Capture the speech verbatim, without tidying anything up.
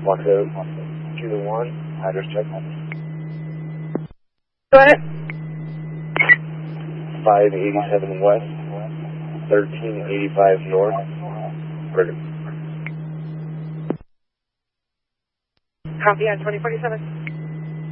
Waco two to one, address check. Go ahead. five eighty-seven West, thirteen eighty-five North, Brigham. Copy on twenty forty-seven.